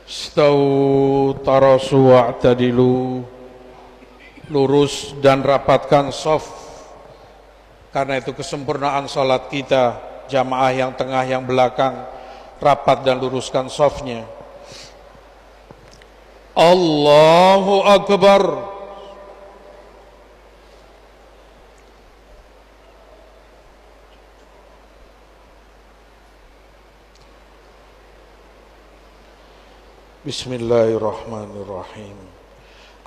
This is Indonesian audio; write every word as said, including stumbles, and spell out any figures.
Stau tarasu wa'tadilu, lurus dan rapatkan shaf. Karena itu kesempurnaan salat kita, jamaah yang tengah yang belakang rapat dan luruskan shafnya. Allahu Akbar. Bismillahirrahmanirrahim.